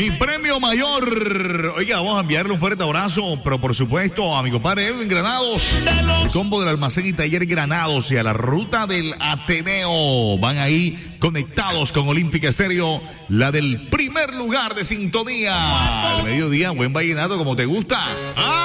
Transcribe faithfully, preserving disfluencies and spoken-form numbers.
Mi premio mayor. Oiga, vamos a enviarle un fuerte abrazo, pero por supuesto a mi compadre Edwin Granados, el combo del almacén y taller Granados y a la ruta del Ateneo. Van ahí conectados con Olímpica Estéreo, la del primer lugar de sintonía. Al mediodía, buen vallenato como te gusta. ¡Ah!